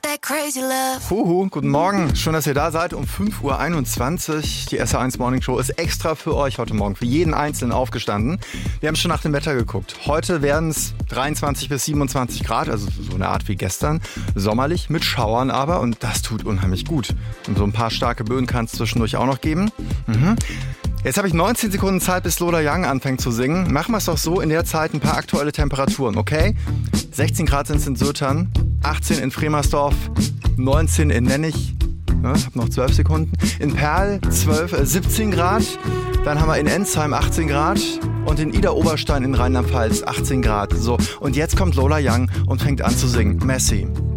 that crazy love. Huhu, guten Morgen. Schön, dass ihr da seid um 5.21 Uhr. Die SR1 Morning Show ist extra für euch heute Morgen, für jeden Einzelnen aufgestanden. Wir haben schon nach dem Wetter geguckt. Heute werden es 23 bis 27 Grad, also so eine Art wie gestern. Sommerlich, mit Schauern aber, und das tut unheimlich gut. Und so ein paar starke Böen kann es zwischendurch auch noch geben. Jetzt habe ich 19 Sekunden Zeit, bis Lola Young anfängt zu singen. Machen wir es doch so, in der Zeit ein paar aktuelle Temperaturen, okay? 16 Grad sind es in Sötern, 18 in Fremersdorf, 19 in Nennig, ich habe noch 12 Sekunden. In Perl 17 Grad, dann haben wir in Ensheim 18 Grad und in Idar-Oberstein in Rheinland-Pfalz 18 Grad. So, und jetzt kommt Lola Young und fängt an zu singen. Messi.